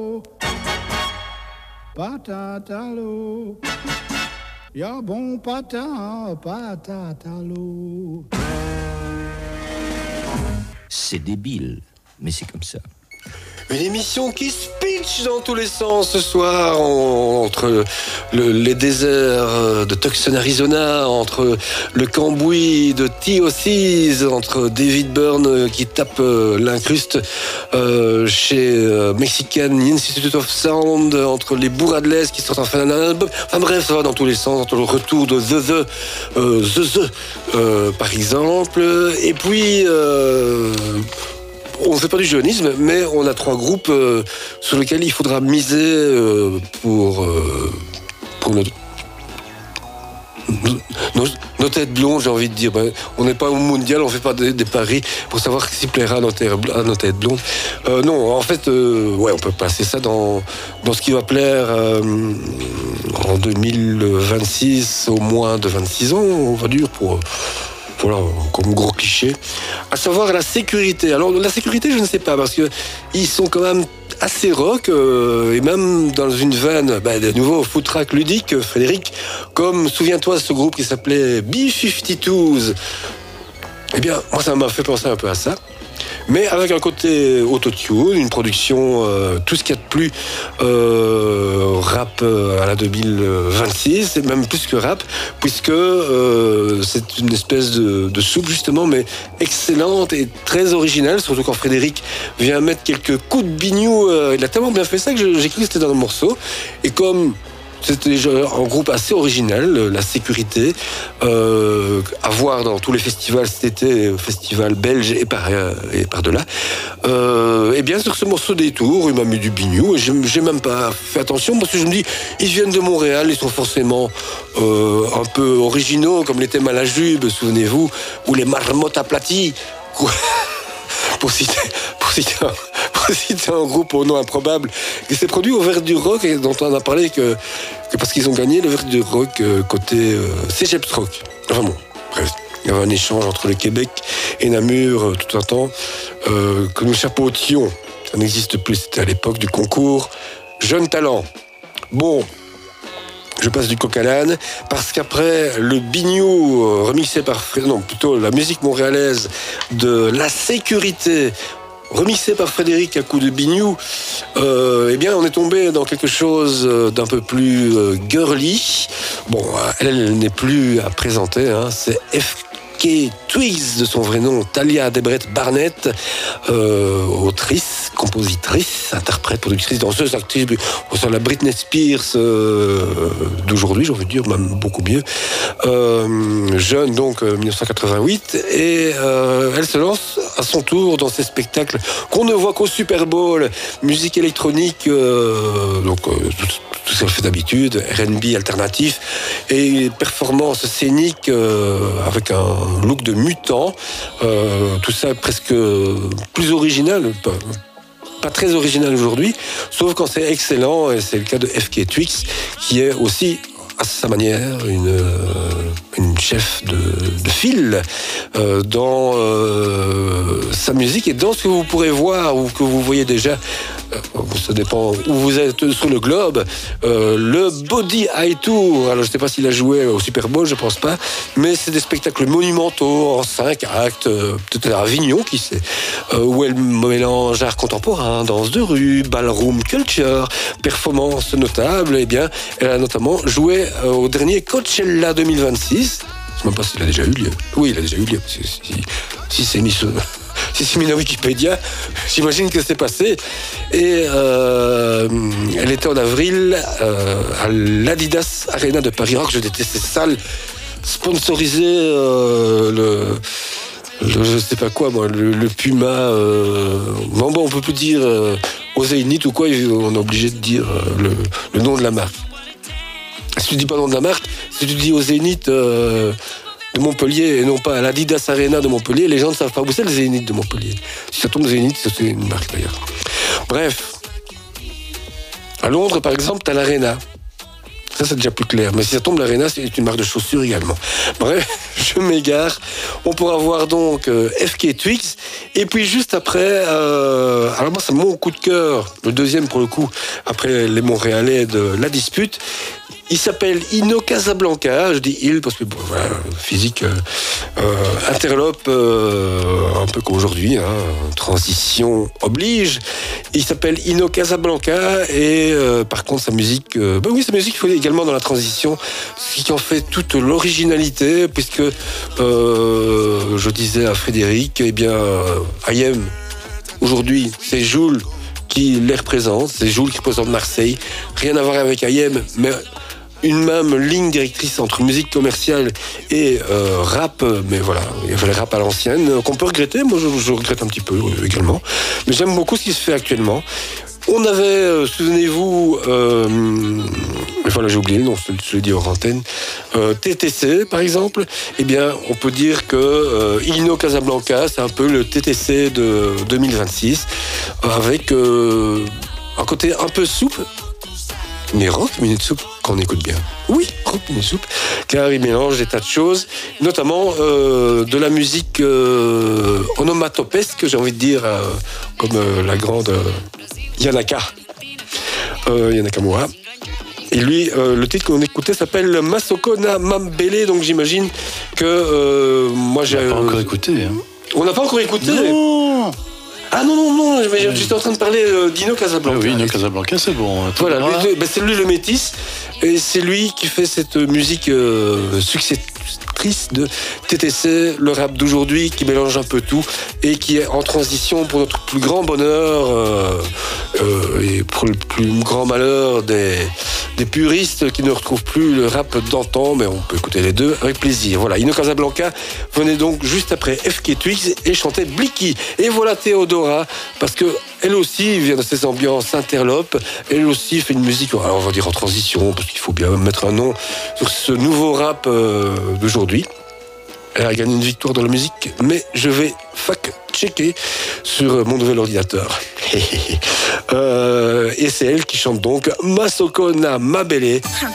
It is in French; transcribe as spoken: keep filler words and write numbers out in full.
Patatalo, y'a bon patin, patatalo. C'est débile, mais c'est comme ça. Une émission qui se pitch dans tous les sens ce soir, en, entre le, les déserts de Tucson, Arizona, entre le cambouis de T O C's, entre David Byrne qui tape euh, l'incruste euh, chez euh, Mexican Institute of Sound, entre les Bourradles qui sortent enfin un album. Enfin bref, ça va dans tous les sens, entre le retour de The The, euh, The The, euh, par exemple. Et puis... Euh, on ne fait pas du jeunisme, mais on a trois groupes euh, sur lesquels il faudra miser euh, pour, euh, pour notre, nos, nos têtes blondes, j'ai envie de dire. Ben, on n'est pas au mondial, on ne fait pas des, des paris pour savoir qui plaira à nos, terres, à nos têtes blondes. Euh, non, en fait, euh, ouais, on peut passer ça dans, dans ce qui va plaire euh, en deux mille vingt-six, au moins de vingt-six ans, on va dire, pour... Voilà, comme gros cliché. À savoir la sécurité. Alors, la sécurité, je ne sais pas, parce que ils sont quand même assez rock, euh, et même dans une veine, bah, de nouveau, food track ludique, Frédéric, comme, souviens-toi, ce groupe qui s'appelait B cinquante-deux. Eh bien, moi, ça m'a fait penser un peu à ça. Mais avec un côté autotune, une production, euh, tout ce qu'il y a de plus euh, rap à la deux mille vingt-six, et même plus que rap, puisque euh, c'est une espèce de, de soupe justement, mais excellente et très originale, surtout quand Frédéric vient mettre quelques coups de bignou. Euh, il a tellement bien fait ça que j'ai cru que c'était dans le morceau. Et comme... c'était un groupe assez original, la sécurité, euh, à voir dans tous les festivals cet été, festival belge et par, et par-delà. Euh, et bien sur ce morceau Détour, il m'a mis du bignou, et j'ai, j'ai même pas fait attention, parce que je me dis, ils viennent de Montréal, ils sont forcément euh, un peu originaux, comme les thèmes à la Jube, souvenez-vous, ou les marmottes aplaties, pour citer... Pour citer un... C'était un groupe au nom improbable qui s'est produit au Vert du Rock et dont on a parlé que, que parce qu'ils ont gagné le Vert du Rock euh, côté euh, Cégep Rock. Enfin bon, bref, il y avait un échange entre le Québec et Namur euh, tout un temps euh, que nous chapeautions. Ça n'existe plus, c'était à l'époque du concours Jeunes Talents. Bon, je passe du coq à l'âne parce qu'après le bignou euh, remixé par... Non, plutôt la musique montréalaise de La Sécurité, remixé par Frédéric à coup de bignou, euh, eh bien, on est tombé dans quelque chose d'un peu plus euh, girly. Bon, elle, elle n'est plus à présenter, hein, c'est F K Twigs, de son vrai nom, Talia Debrett Barnett, euh, autrice, compositrice, interprète, productrice, danseuse, actrice, on sent la Britney Spears euh, d'aujourd'hui, j'ai envie de dire, même beaucoup mieux. Euh, jeune, donc, dix-neuf cent quatre-vingt-huit, et euh, elle se lance à son tour dans ces spectacles qu'on ne voit qu'au Super Bowl, musique électronique, euh, donc euh, tout, tout ce qu'elle fait d'habitude, R and B alternatif, et performance scénique euh, avec un look de mutant, euh, tout ça presque plus original, pas, pas très original aujourd'hui, sauf quand c'est excellent, et c'est le cas de F K Twigs, qui est aussi à sa manière une, une chef de, de file euh, dans euh, sa musique et dans ce que vous pourrez voir ou que vous voyez déjà, euh, ça dépend où vous êtes sur le globe, euh, le Body High Tour. Alors je ne sais pas s'il a joué au Super Bowl, je ne pense pas, mais c'est des spectacles monumentaux en cinq actes, euh, peut-être à Avignon, qui sait, euh, où elle mélange art contemporain, danse de rue, ballroom culture, performance notable. Et bien, elle a notamment joué au dernier Coachella deux mille vingt-six. Je ne sais même pas s'il a déjà eu lieu. Oui, il a déjà eu lieu. Si, si, si c'est mis sur, si c'est mis dans Wikipédia, j'imagine que c'est passé. Et euh, elle était en avril euh, à l'Adidas Arena de Paris Rock. Je déteste ces salles sponsorisées. Euh, le, le, je sais pas quoi, moi, le, le Puma. Euh, bon, bon, on peut plus dire euh, au Zénith ou quoi. On est obligé de dire euh, le, le nom de la marque. Si tu dis pas le nom de la marque, si tu dis au Zénith euh, de Montpellier et non pas à l'Adidas Arena de Montpellier, les gens ne savent pas où c'est le Zénith de Montpellier. Si ça tombe Zénith, c'est une marque d'ailleurs. Bref. À Londres, par exemple, t'as l'Arena. Ça, c'est déjà plus clair. Mais si ça tombe l'Arena, c'est une marque de chaussures également. Bref, je m'égare. On pourra voir donc euh, F K Twigs. Et puis juste après, euh, alors moi c'est mon coup de cœur, le deuxième pour le coup, après les Montréalais de La Dispute. Il s'appelle Ino Casablanca, je dis il parce que bon, voilà, physique euh, euh, interlope euh, un peu comme aujourd'hui, hein, transition oblige. Il s'appelle Ino Casablanca et euh, par contre sa musique, euh, ben oui sa musique il faut également dans la transition, ce qui en fait toute l'originalité puisque euh, je disais à Frédéric, eh bien euh, Ayem aujourd'hui c'est Joule qui les représente, c'est Joule qui représente Marseille, rien à voir avec Ayem, mais une même ligne directrice entre musique commerciale et euh, rap, mais voilà, il y avait le rap à l'ancienne, qu'on peut regretter, moi je, je regrette un petit peu euh, également, mais j'aime beaucoup ce qui se fait actuellement. On avait, euh, souvenez-vous, euh, voilà j'ai oublié le nom, je, je l'ai dit hors antenne, euh, T T C par exemple, eh bien on peut dire que euh, Ino Casablanca c'est un peu le T T C de deux mille vingt-six, avec euh, un côté un peu souple, mais rock minute soupe qu'on écoute bien. Oui, rock minute soupe, car il mélange des tas de choses, notamment euh, de la musique euh, onomatopesque, j'ai envie de dire, euh, comme euh, la grande euh, Yanaka, euh, Yanaka Moa. Et lui, euh, le titre qu'on écoutait s'appelle Masokona Mambele, donc j'imagine que euh, moi j'ai... On n'a pas encore écouté. Hein. On n'a pas encore écouté. Non. Ah non, non, non, j'étais en train de parler euh, d'Ino Casablanca. Ah oui, Ino Casablanca, c'est bon. Voilà, lui, ben c'est lui le métis, et c'est lui qui fait cette musique euh, successrice de T T C, le rap d'aujourd'hui, qui mélange un peu tout, et qui est en transition pour notre plus grand bonheur, euh, euh, et pour le plus grand malheur des, des puristes qui ne retrouvent plus le rap d'antan, mais on peut écouter les deux avec plaisir. Voilà, Ino Casablanca venait donc juste après F K Twigs et chantait Blicky. Et voilà Théodora, parce que elle aussi vient de ces ambiances interlopes, elle aussi fait une musique, alors on va dire en transition, parce qu'il faut bien mettre un nom sur ce nouveau rap euh, d'aujourd'hui. Elle a gagné une victoire dans la musique, mais je vais fact-checker sur mon nouvel ordinateur. euh, et c'est elle qui chante donc Masokona Mabele.